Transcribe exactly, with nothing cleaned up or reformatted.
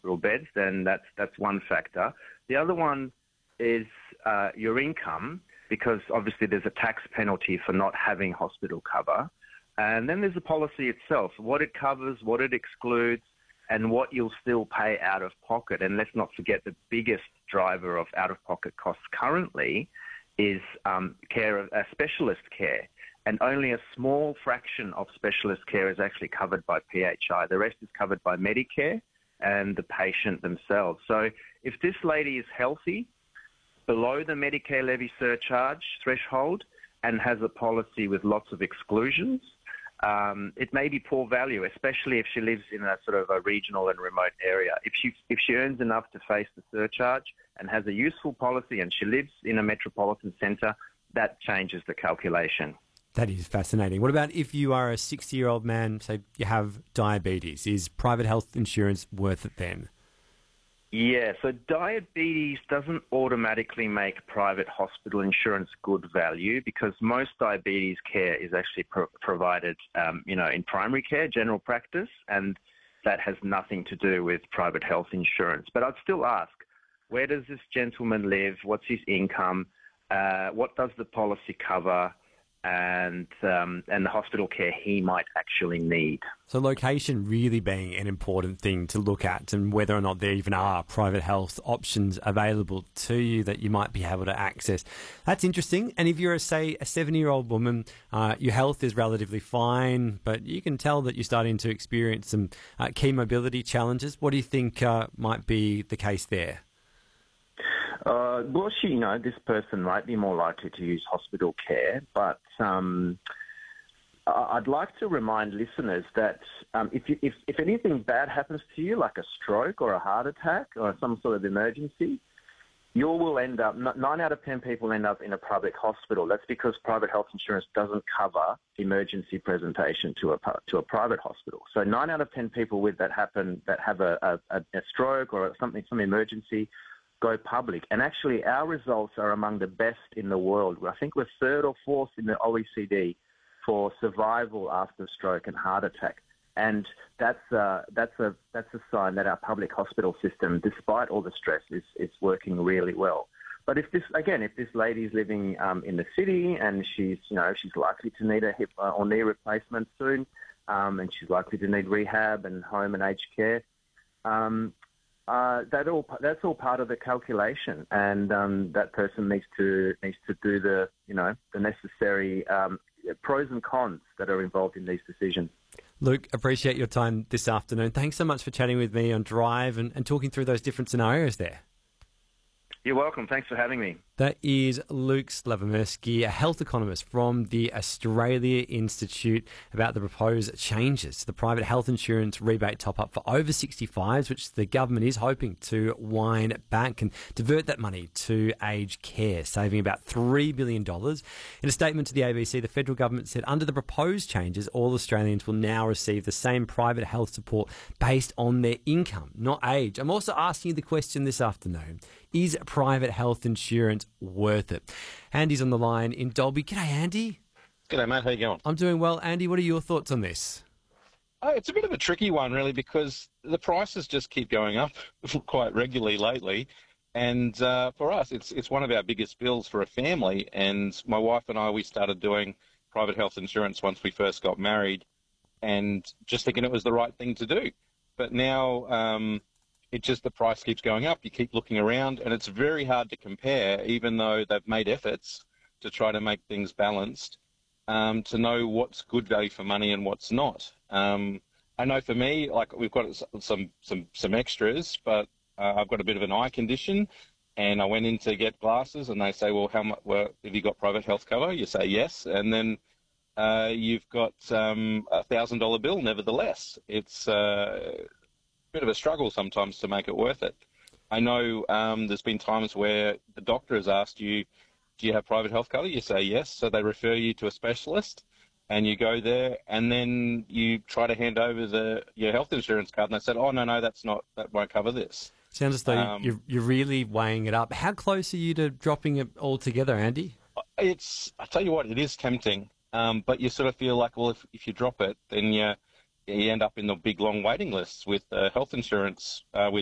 hospital beds, then that's that's one factor. The other one is uh, your income, because obviously there's a tax penalty for not having hospital cover. And then there's the policy itself, what it covers, what it excludes, and what you'll still pay out of pocket. And let's not forget the biggest driver of out-of-pocket costs currently is um, care, uh, specialist care. And only a small fraction of specialist care is actually covered by P H I. The rest is covered by Medicare and the patient themselves. So if this lady is healthy, below the Medicare levy surcharge threshold, and has a policy with lots of exclusions, um, it may be poor value, especially if she lives in a sort of a regional and remote area. If she, if she earns enough to face the surcharge and has a useful policy and she lives in a metropolitan centre, that changes the calculation. That is fascinating. What about if you are a sixty-year-old man, say you have diabetes? Is private health insurance worth it then? Yeah, so diabetes doesn't automatically make private hospital insurance good value, because most diabetes care is actually pro- provided, um, you know, in primary care, general practice, and that has nothing to do with private health insurance. But I'd still ask, where does this gentleman live? What's his income? Uh, what does the policy cover? And um, and the hospital care he might actually need. So location really being an important thing to look at, and whether or not there even are private health options available to you that you might be able to access. That's interesting. And if you're, a, say, a seventy-year-old woman, uh, your health is relatively fine, but you can tell that you're starting to experience some uh, key mobility challenges. What do you think uh, might be the case there? Uh, well, she, you know, this person might be more likely to use hospital care, but um, I'd like to remind listeners that um, if, you, if if anything bad happens to you, like a stroke or a heart attack or some sort of emergency, you will end up, nine out of ten people end up in a public hospital. That's because private health insurance doesn't cover emergency presentation to a to a private hospital. So nine out of ten people with that happen, that have a, a, a stroke or something, some emergency, go public. And actually our results are among the best in the world. I think we're third or fourth in the O E C D for survival after stroke and heart attack. And that's uh, that's a that's a sign that our public hospital system, despite all the stress, is, is working really well. But if this, again, if this lady's living um, in the city and she's, you know, she's likely to need a hip or knee replacement soon, um, and she's likely to need rehab and home and aged care, um, Uh, that all that's all part of the calculation, and um, that person needs to needs to do the you know the necessary um, pros and cons that are involved in these decisions. Luke, appreciate your time this afternoon. Thanks so much for chatting with me on Drive and, and talking through those different scenarios there. You're welcome. Thanks for having me. That is Luke Slavomirsky, a health economist from the Australia Institute, about the proposed changes to the private health insurance rebate top-up for over sixty-fives, which the government is hoping to wind back and divert that money to aged care, saving about three billion dollars. In a statement to the A B C, the federal government said under the proposed changes, all Australians will now receive the same private health support based on their income, not age. I'm also asking you the question this afternoon: is private health insurance worth it? Andy's on the line in Dalby. G'day, Andy. G'day, mate. How you going? I'm doing well. Andy, what are your thoughts on this? Oh, it's a bit of a tricky one, really, because the prices just keep going up quite regularly lately. And uh, for us, it's it's one of our biggest bills for a family. And my wife and I, we started doing private health insurance once we first got married, and just thinking it was the right thing to do. But now um, it just, the price keeps going up. You keep looking around, and it's very hard to compare, even though they've made efforts to try to make things balanced, um, to know what's good value for money and what's not. Um, I know for me, like, we've got some some some extras, but uh, I've got a bit of an eye condition, and I went in to get glasses, and they say, well, how much? Well, have you got private health cover? You say yes, and then uh, you've got um, a thousand dollar bill. Nevertheless, it's uh, a bit of a struggle sometimes to make it worth it. I know um, there's been times where the doctor has asked you, do you have private health cover? You say yes, so they refer you to a specialist, and you go there, and then you try to hand over the your health insurance card, and they said, oh, no, no, that's not, that won't cover this. Sounds as though Um, you're, you're really weighing it up. How close are you to dropping it all together, Andy? It's, I tell you what, it is tempting, um, but you sort of feel like, well, if, if you drop it, then you, you end up in the big, long waiting lists with uh, health insurance, uh, with